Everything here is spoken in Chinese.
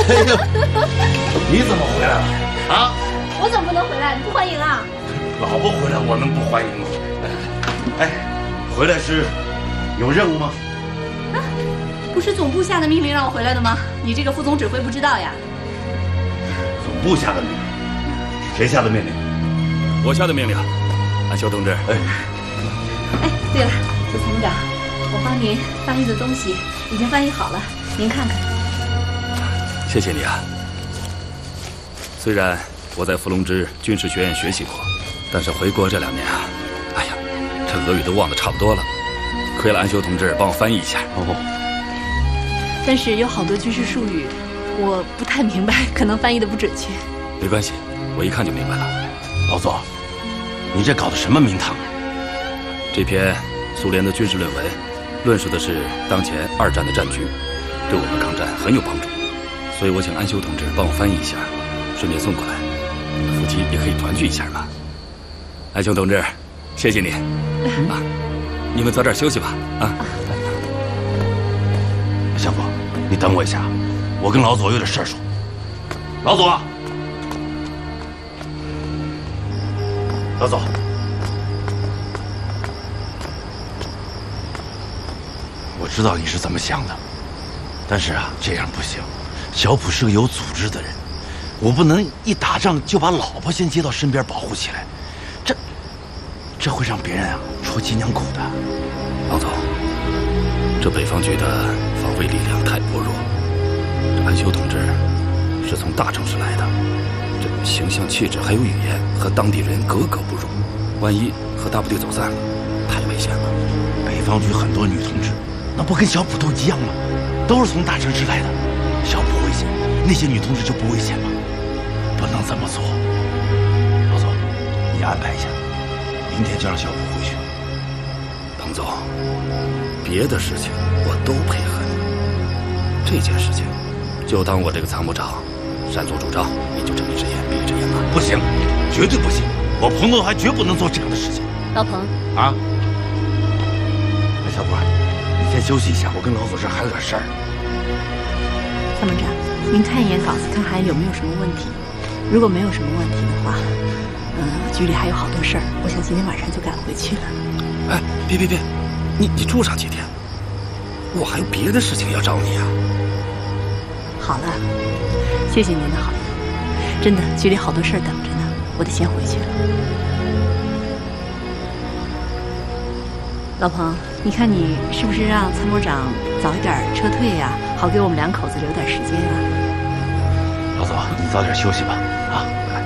哎呦，你怎么回来了？啊？ 我怎么不能回来？你不欢迎啊？ 老婆回来我能不欢迎吗？哎，回来是有任务吗？ 啊，不是总部下的命令让我回来的吗？你这个副总指挥不知道呀？ 总部下的命令？谁下的命令？ 我下的命令，安修同志。 哎，对了，左参谋长，我帮您翻译的东西已经翻译好了，您看看。 谢谢你啊。虽然我在伏龙芝军事学院学习过，但是回国这2年啊，哎呀，这俄语都忘得差不多了。亏了安修同志帮我翻译一下。 哦。 但是有好多军事术语，我不太明白，可能翻译的不准确。 没关系，我一看就明白了。 老左，你这搞的什么名堂啊？ 这篇苏联的军事论文，论述的是当前2战的战局，对我们抗战很有帮助。所以我请安修同志帮我翻译一下，顺便送过来，我们夫妻也可以团聚一下嘛。安修同志，谢谢你啊！你们早点休息吧啊！ 小果，你等我一下，我跟老左有点事儿说。老左，老左，我知道你是怎么想的，但是啊，这样不行。小普是个有组织的人，我不能一打仗就把老婆先接到身边保护起来，这会让别人啊戳脊梁骨的。 王总，这北方局的防卫力量太薄弱，这安修同志是从大城市来的，这形象气质还有语言和当地人格格不入，万一和大部队走散了，太危险了。 北方局很多女同志，那不跟小普都一样吗？都是从大城市来的。小普危险，那些女同志就不危险吗？不能这么做。老总，你安排一下，明天就让小普回去。 彭总，别的事情我都配合你，这件事情就当我这个参谋长擅作主张，你就睁一只眼闭一只眼吧。 不行，绝对不行！我彭总还绝不能做这样的事情。 老彭啊，小普，你先休息一下，我跟老左这还有点事儿。 参谋长，您看一眼稿子，看还有没有什么问题。如果没有什么问题的话，局里还有好多事儿，我想今天晚上就赶回去了。 哎，别，你住上几天，我还有别的事情要找你啊。 好了，谢谢您的好意，真的局里好多事儿等着呢，我得先回去了。老彭，你看你是不是让参谋长早一点撤退呀？好给我们2口子留点时间啊。 老左，你早点休息吧，啊。